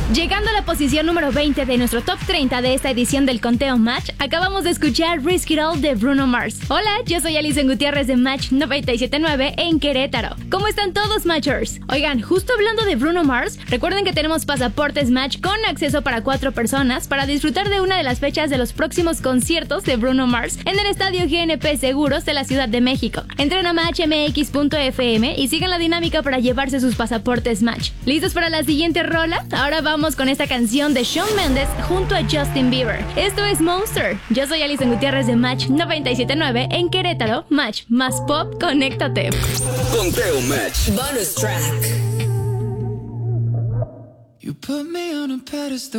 Llegando a la posición número 20 de nuestro top 30 de esta edición del Conteo Match, acabamos de escuchar Risk It All de Bruno Mars. Hola, yo soy Alison Gutiérrez de Match 97.9 en Querétaro. ¿Cómo están todos, Matchers? Oigan, justo hablando de Bruno Mars, recuerden que tenemos pasaportes Match con acceso para 4 personas para disfrutar de una de las fechas de los próximos conciertos de Bruno Mars en el Estadio GNP Seguros de la Ciudad de México. Entren a matchmx.fm y sigan la dinámica para llevarse sus pasaportes Match. ¿Listos para la siguiente rola? Ahora vamos con esta canción de Shawn Mendes junto a Justin Bieber. Esto es Monster. Yo soy Alison Gutiérrez de Match 97.9 en Querétaro. Match más pop, conéctate. Conteo Match. Bonus track. You put me on a pedestal.